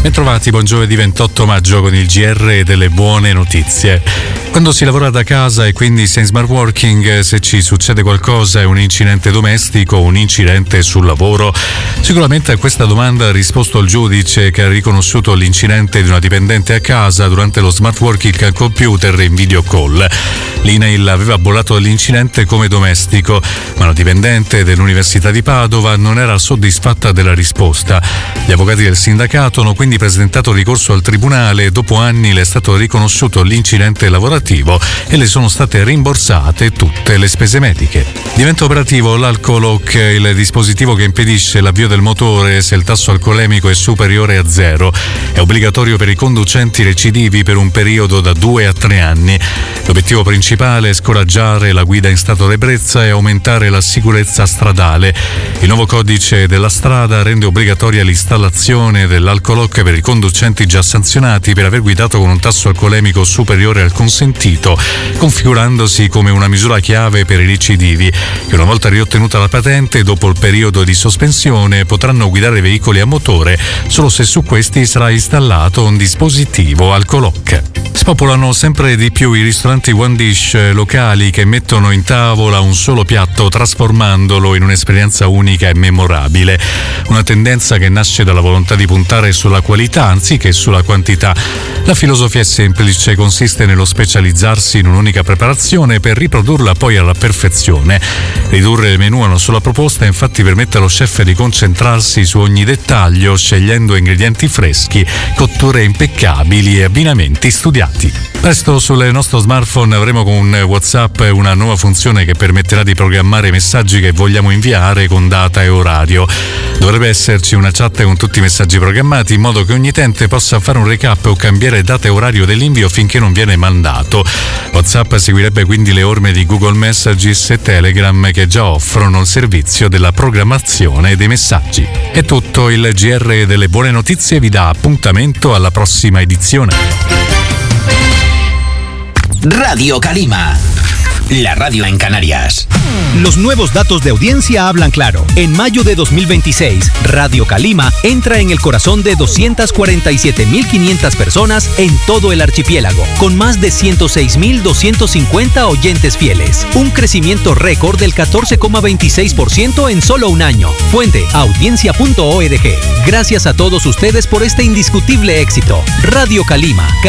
Bentrovati, buon giovedì 28 maggio con il GR delle buone notizie. Quando si lavora da casa e quindi sei in smart working, se ci succede qualcosa, è un incidente domestico o un incidente sul lavoro? Sicuramente a questa domanda ha risposto il giudice, che ha riconosciuto l'incidente di una dipendente a casa durante lo smart working al computer in video call. L'INAIL aveva bollato l'incidente come domestico, ma una dipendente dell'Università di Padova non era soddisfatta della risposta. Gli avvocati del sindacato hanno quindi presentato ricorso al tribunale e dopo anni le è stato riconosciuto l'incidente lavorativo e le sono state rimborsate tutte le spese mediche. Diventa operativo l'Alcolock, il dispositivo che impedisce l'avvio del motore se il tasso alcolemico è superiore a 0. È obbligatorio per i conducenti recidivi per un periodo da 2 a 3 anni. L'obiettivo principale è scoraggiare la guida in stato d'ebbrezza e aumentare la sicurezza stradale. Il nuovo codice della strada rende obbligatoria l'installazione dell'Alcolock per i conducenti già sanzionati per aver guidato con un tasso alcolemico superiore al consentito, configurandosi come una misura chiave per i recidivi, che una volta riottenuta la patente, dopo il periodo di sospensione, potranno guidare veicoli a motore solo se su questi sarà installato un dispositivo Alcolock. Spopolano sempre di più i ristoranti one dish locali che mettono in tavola un solo piatto trasformandolo in un'esperienza unica e memorabile. Una tendenza che nasce dalla volontà di puntare sulla qualità anziché sulla quantità. La filosofia è semplice, consiste nello specializzarsi in un'unica preparazione per riprodurla poi alla perfezione. Ridurre il menù a una sola proposta infatti permette allo chef di concentrarsi su ogni dettaglio, scegliendo ingredienti freschi, cotture impeccabili e abbinamenti studiati. Presto sul nostro smartphone avremo con WhatsApp una nuova funzione che permetterà di programmare i messaggi che vogliamo inviare con data e orario. Dovrebbe esserci una chat con tutti i messaggi programmati in modo che ogni utente possa fare un recap o cambiare data e orario dell'invio finché non viene mandato. WhatsApp seguirebbe quindi le orme di Google Messages e Telegram, che già offrono il servizio della programmazione dei messaggi. È tutto, il GR delle buone notizie vi dà appuntamento alla prossima edizione. Radio Calima, la radio en Canarias. Los nuevos datos de audiencia hablan claro. En mayo de 2026, Radio Calima entra en el corazón de 247.500 personas en todo el archipiélago, con más de 106.250 oyentes fieles. Un crecimiento récord del 14,26% en solo un año. Fuente: audiencia.org. Gracias a todos ustedes por este indiscutible éxito. Radio Calima.